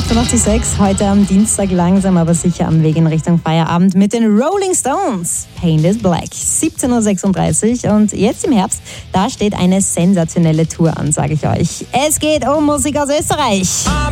88,6, heute am Dienstag langsam, aber sicher am Weg in Richtung Feierabend mit den Rolling Stones. Paint is Black, 17.36 Uhr und jetzt im Herbst, da steht eine sensationelle Tour an, sage ich euch. Es geht um Musik aus Österreich.